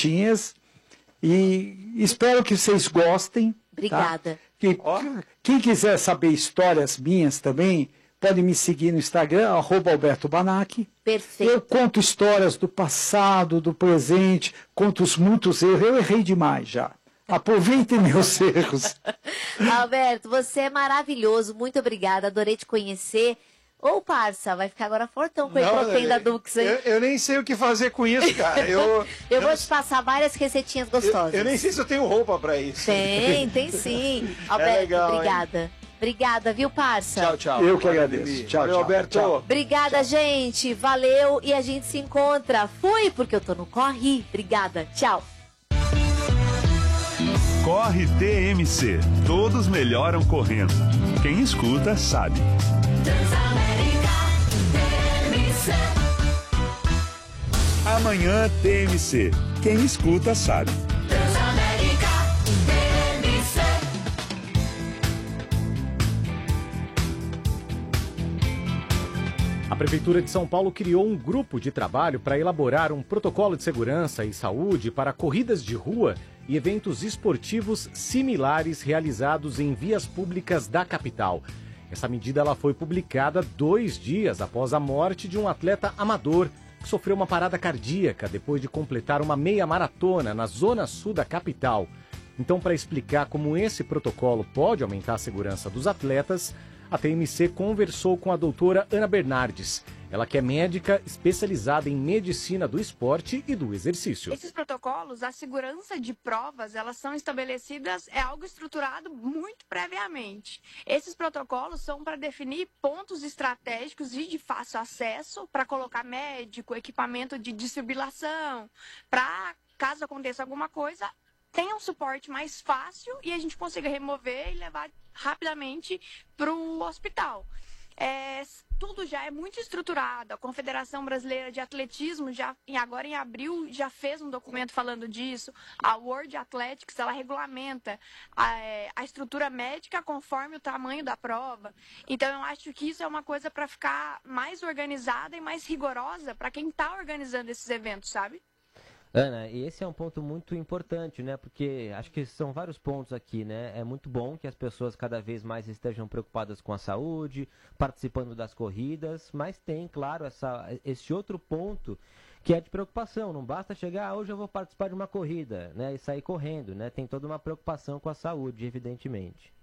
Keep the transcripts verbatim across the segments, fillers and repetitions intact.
recetinhas e espero que vocês gostem. Obrigada. Tá? Que, quem quiser saber histórias minhas também, pode me seguir no Instagram, arroba Alberto Banac. Perfeito. Eu conto histórias do passado, do presente, conto os muitos erros. Eu errei demais já. Aproveitem meus erros. Alberto, você é maravilhoso. Muito obrigada. Adorei te conhecer. Ô, parça, vai ficar agora fortão com o Iprotem da Dux, hein? Eu, eu nem sei o que fazer com isso, cara. Eu, eu, eu vou não... te passar várias receitinhas gostosas. Eu, eu nem sei se eu tenho roupa pra isso. Tem, tem sim. Alberto, é legal, obrigada. Hein? Obrigada, viu, parça? Tchau, tchau. Eu que agradeço. Tchau, Valeu, tchau. Alberto. Tchau. Obrigada, tchau. Gente. Valeu e a gente se encontra. Fui, porque eu tô no corre. Obrigada. Tchau. Corre T M C. Todos melhoram correndo. Quem escuta, sabe. Amanhã T M C. Quem escuta, sabe. A Prefeitura de São Paulo criou um grupo de trabalho para elaborar um protocolo de segurança e saúde para corridas de rua e eventos esportivos similares realizados em vias públicas da capital. Essa medida ela foi publicada dois dias após a morte de um atleta amador que sofreu uma parada cardíaca depois de completar uma meia maratona na zona sul da capital. Então, para explicar como esse protocolo pode aumentar a segurança dos atletas, a T M C conversou com a doutora Ana Bernardes. Ela que é médica especializada em medicina do esporte e do exercício. Esses protocolos, a segurança de provas, elas são estabelecidas, é algo estruturado muito previamente. Esses protocolos são para definir pontos estratégicos e de fácil acesso, para colocar médico, equipamento de desfibrilação, para, caso aconteça alguma coisa, tenha um suporte mais fácil e a gente consiga remover e levar rapidamente para o hospital. É, tudo já é muito estruturado. A Confederação Brasileira de Atletismo, já, agora em abril, já fez um documento falando disso. A World Athletics, ela regulamenta a, a estrutura médica conforme o tamanho da prova. Então, eu acho que isso é uma coisa para ficar mais organizada e mais rigorosa para quem está organizando esses eventos, sabe? Ana, e esse é um ponto muito importante, né? Porque acho que são vários pontos aqui, né? É muito bom que as pessoas cada vez mais estejam preocupadas com a saúde, participando das corridas, mas tem, claro, essa, esse outro ponto que é de preocupação. Não basta chegar, ah, hoje eu vou participar de uma corrida, né? E sair correndo, né? Tem toda uma preocupação com a saúde, evidentemente.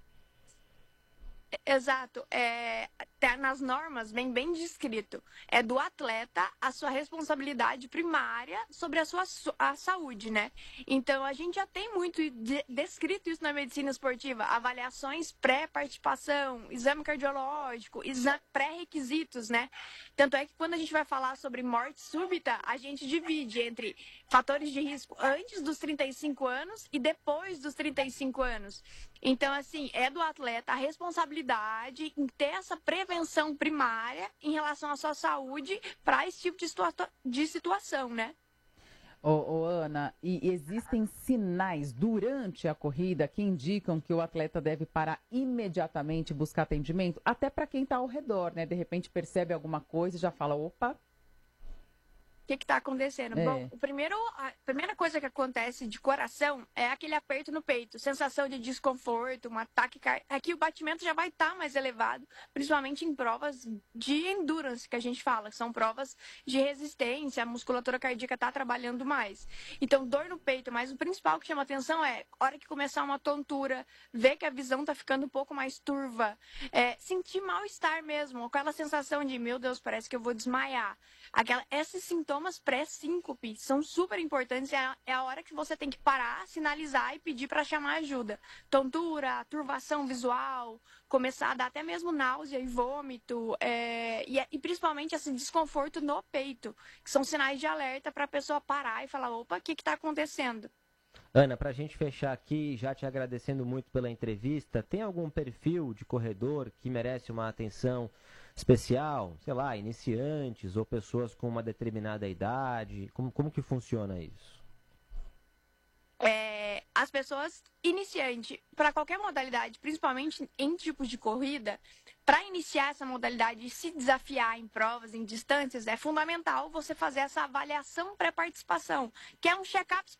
Exato. É, tá nas normas, vem bem descrito. É do atleta a sua responsabilidade primária sobre a sua a saúde, né? Então, a gente já tem muito de, descrito isso na medicina esportiva. Avaliações pré-participação, exame cardiológico, exame, pré-requisitos, né? Tanto é que quando a gente vai falar sobre morte súbita, a gente divide entre fatores de risco antes dos trinta e cinco anos e depois dos trinta e cinco anos. Então, assim, é do atleta a responsabilidade em ter essa prevenção primária em relação à sua saúde para esse tipo de, situa de situação, né? Ô, ô, Ana, e existem sinais durante a corrida que indicam que o atleta deve parar imediatamente e buscar atendimento? Até para quem está ao redor, né? De repente percebe alguma coisa e já fala, opa... O que está acontecendo? É. Bom, o primeiro, a primeira coisa que acontece de coração é aquele aperto no peito, sensação de desconforto, um ataque cardíaco. Aqui o batimento já vai estar tá mais elevado, principalmente em provas de endurance, que a gente fala, que são provas de resistência, a musculatura cardíaca está trabalhando mais. Então, dor no peito, mas o principal que chama atenção é, a hora que começar uma tontura, ver que a visão está ficando um pouco mais turva, é, sentir mal-estar mesmo, aquela sensação de, meu Deus, parece que eu vou desmaiar. Aquela, esses sintomas pré-síncope são super importantes, é a, é a hora que você tem que parar, sinalizar e pedir para chamar ajuda. Tontura, turvação visual, começar a dar até mesmo náusea e vômito, é, e, e principalmente esse desconforto no peito, que são sinais de alerta para a pessoa parar e falar, opa, o que está acontecendo? Ana, para a gente fechar aqui, já te agradecendo muito pela entrevista, tem algum perfil de corredor que merece uma atenção especial, sei lá, iniciantes ou pessoas com uma determinada idade? Como, como que funciona isso? É, as pessoas iniciantes, para qualquer modalidade, principalmente em tipos de corrida, para iniciar essa modalidade e se desafiar em provas, em distâncias, é fundamental você fazer essa avaliação pré-participação, que é um check-up